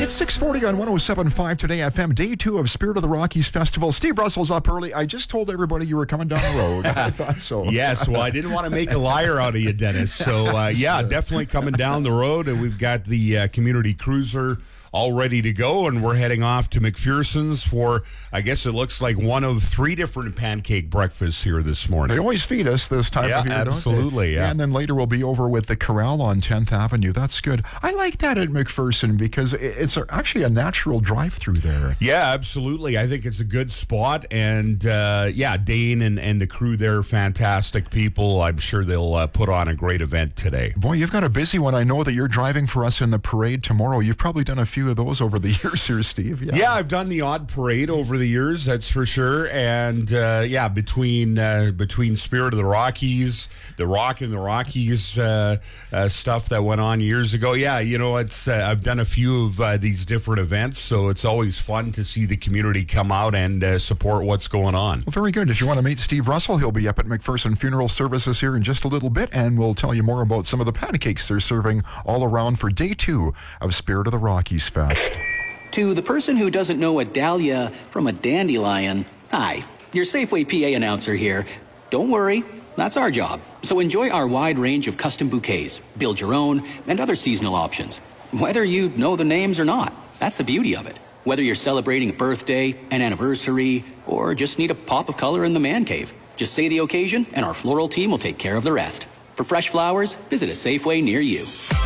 It's 6:40 on 107.5 Today FM, day 2 of Spirit of the Rockies Festival. Steve Russell's up early. I just told everybody you were coming down the road. I thought so. Yes, well, I didn't want to make a liar out of you, Dennis. So, definitely coming down the road. And we've got the community cruiser all ready to go, and we're heading off to McPherson's for, I guess it looks like one of 3 different pancake breakfasts here this morning. They always feed us this time of year, absolutely, don't they? And then later we'll be over with the Corral on 10th Avenue. That's good. I like that at McPherson because it's actually a natural drive-through there. Yeah, absolutely. I think it's a good spot, and Dane and the crew there, fantastic people. I'm sure they'll put on a great event today. Boy, you've got a busy one. I know that you're driving for us in the parade tomorrow. You've probably done a few of those over the years here, Steve. Yeah, I've done the odd parade over the years, that's for sure. And between Spirit of the Rockies, the Rock and the Rockies stuff that went on years ago. Yeah, it's I've done a few of these different events, so it's always fun to see the community come out and support what's going on. Well, very good. If you want to meet Steve Russell, he'll be up at McPherson Funeral Services here in just a little bit, and we'll tell you more about some of the pancakes they're serving all around for day 2 of Spirit of the Rockies Fest. To the person who doesn't know a dahlia from a dandelion, hi, your Safeway PA announcer here. Don't worry, that's our job. So enjoy our wide range of custom bouquets, build your own, and other seasonal options. Whether you know the names or not, that's the beauty of it. Whether you're celebrating a birthday, an anniversary, or just need a pop of color in the man cave, just say the occasion and our floral team will take care of the rest. For fresh flowers, visit a Safeway near you.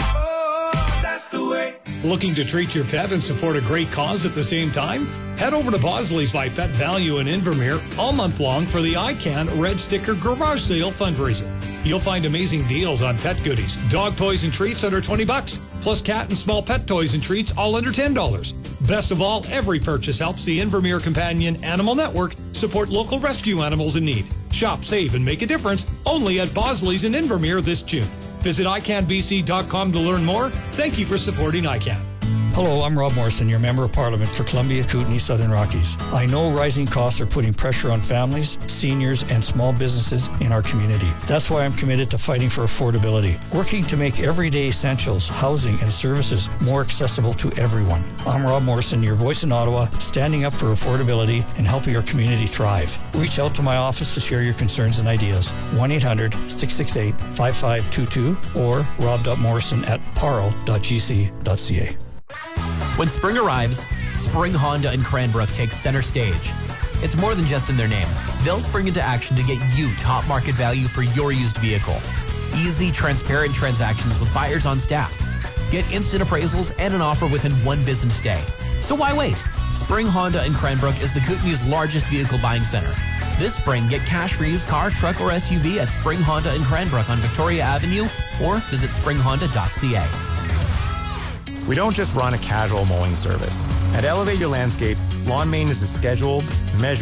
Looking to treat your pet and support a great cause at the same time? Head over to Bosley's by Pet Value in Invermere all month long for the ICANN Red Sticker Garage Sale fundraiser. You'll find amazing deals on pet goodies, dog toys and treats under $20, plus cat and small pet toys and treats all under $10. Best of all, every purchase helps the Invermere Companion Animal Network support local rescue animals in need. Shop, save, and make a difference only at Bosley's in Invermere this June. Visit ICANNBC.com to learn more. Thank you for supporting ICANN. Hello, I'm Rob Morrison, your Member of Parliament for Columbia, Kootenay, Southern Rockies. I know rising costs are putting pressure on families, seniors, and small businesses in our community. That's why I'm committed to fighting for affordability, working to make everyday essentials, housing, and services more accessible to everyone. I'm Rob Morrison, your voice in Ottawa, standing up for affordability and helping our community thrive. Reach out to my office to share your concerns and ideas. 1-800-668-5522 or rob.morrison@parle.gc.ca. When spring arrives, Spring Honda and Cranbrook takes center stage. It's more than just in their name. They'll spring into action to get you top market value for your used vehicle. Easy, transparent transactions with buyers on staff. Get instant appraisals and an offer within 1 business day. So why wait? Spring Honda and Cranbrook is the Kootenay's largest vehicle buying center. This spring, get cash for used car, truck, or SUV at Spring Honda and Cranbrook on Victoria Avenue or visit springhonda.ca. We don't just run a casual mowing service. At Elevate Your Landscape, lawn maintenance is scheduled, measured,